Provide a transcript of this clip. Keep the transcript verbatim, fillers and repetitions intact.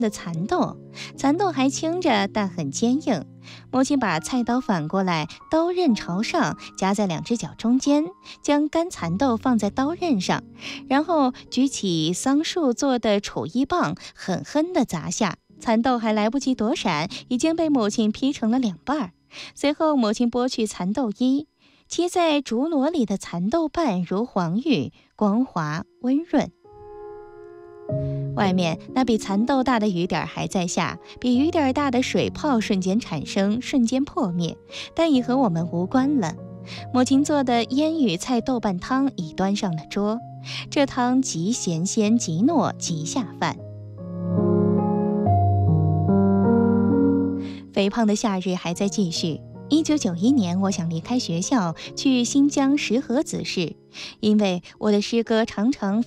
的蚕豆，蚕豆还青着，但很坚硬。母亲把菜刀反过来，刀刃朝上，夹在两只脚中间，将干蚕豆放在刀刃上，然后举起桑树做的杵衣棒，狠狠地砸下。蚕豆还来不及躲闪，已经被母亲劈成了两半。随后母亲剥去蚕豆衣，漆在竹箩里的蚕豆瓣如黄玉，光滑温润。外面那比蚕豆大的雨点还在下，比雨点大的水泡瞬间产生，瞬间破灭，但已和我们无关了。母亲做的烟雨菜豆瓣汤已端上了桌，这汤极咸鲜极糯极下饭。肥胖的夏日还在继续。一九九一年，我想离开学校，去新疆石河子市，因为我的诗歌常常